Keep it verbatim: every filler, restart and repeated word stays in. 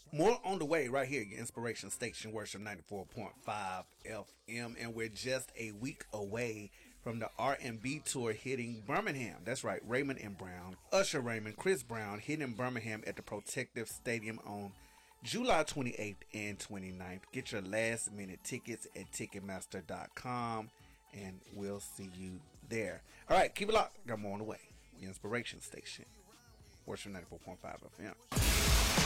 More on the way right here, your inspiration station, Worship ninety-four point five F M. And we're just a week away from the R and B tour hitting Birmingham. That's right, Raymond and Brown, Usher Raymond, Chris Brown hitting Birmingham at the Protective Stadium on July twenty-eighth and twenty-ninth. Get your last minute tickets at Ticketmaster dot com and we'll see you there. All right, keep it locked. Got more on the way. The inspiration station, Worship ninety-four point five F M.